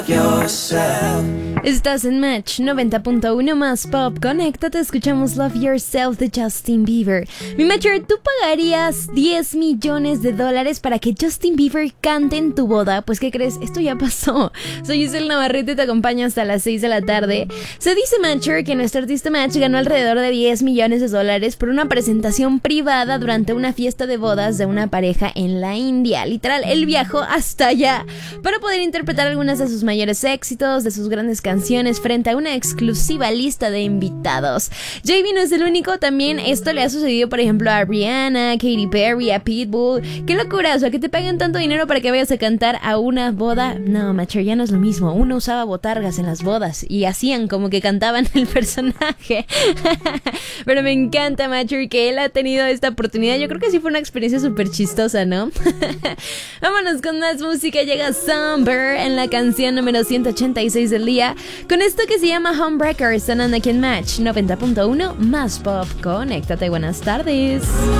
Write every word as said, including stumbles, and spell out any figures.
Yourself. Estás en Match noventa punto uno más Pop. Conéctate, escuchamos Love Yourself de Justin Bieber. Mi Matcher, ¿tú pagarías diez millones de dólares para que Justin Bieber cante en tu boda? Pues, ¿qué crees? Esto ya pasó. Soy Isel Navarrete y te acompaño hasta las seis de la tarde. Se dice, Matcher, que nuestro artista Match ganó alrededor de diez millones de dólares por una presentación privada durante una fiesta de bodas de una pareja en la India. Literal, él viajó hasta allá para poder interpretar algunas de sus mayores éxitos, de sus grandes canciones canciones frente a una exclusiva lista de invitados. J B no es el único, también esto le ha sucedido, por ejemplo, a Rihanna, Katy Perry, a Pitbull. ¡Qué locura! O sea, que te paguen tanto dinero para que vayas a cantar a una boda. No, Matcher, ya no es lo mismo. Uno usaba botargas en las bodas y hacían como que cantaban el personaje. Pero me encanta, Matcher, que él ha tenido esta oportunidad. Yo creo que sí fue una experiencia súper chistosa, ¿no? Vámonos con más música. Llega Somber en la canción número ciento ochenta y seis del día, con esto que se llama Homebreaker, sonando aquí en Match noventa punto uno más Pop. Conéctate, buenas tardes.